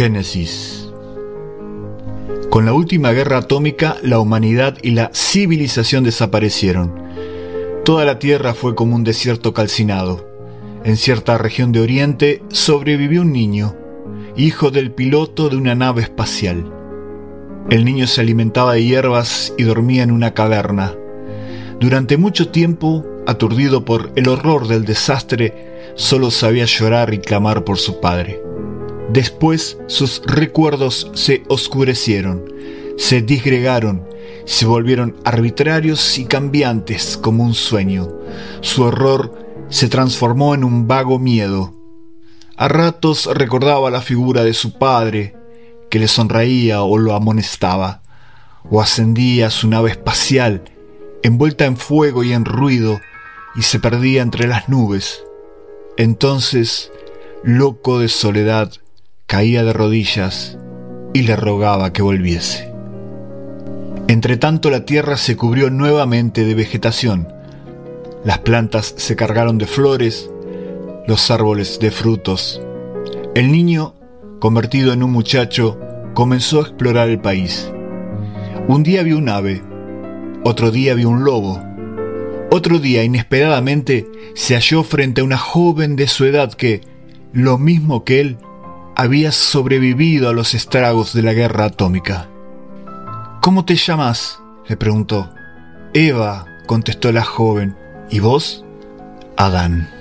Génesis. Con la última guerra atómica, la humanidad y la civilización desaparecieron. Toda la Tierra fue como un desierto calcinado. En cierta región de Oriente sobrevivió un niño, hijo del piloto de una nave espacial. El niño se alimentaba de hierbas y dormía en una caverna. Durante mucho tiempo, aturdido por el horror del desastre, solo sabía llorar y clamar por su padre. Después sus recuerdos se oscurecieron, se disgregaron, se volvieron arbitrarios y cambiantes como un sueño. Su horror se transformó en un vago miedo. A ratos recordaba la figura de su padre, que le sonreía o lo amonestaba, o ascendía a su nave espacial, envuelta en fuego y en ruido, y se perdía entre las nubes. Entonces, loco de soledad, caía de rodillas y le rogaba que volviese. Entretanto, la tierra se cubrió nuevamente de vegetación. Las plantas se cargaron de flores, los árboles de frutos. El niño, convertido en un muchacho, comenzó a explorar el país. Un día vio un ave, otro día vio un lobo. Otro día, inesperadamente, se halló frente a una joven de su edad que, lo mismo que él, había sobrevivido a los estragos de la guerra atómica. «¿Cómo te llamas?», le preguntó. «Eva», contestó la joven. «¿Y vos?». «Adán».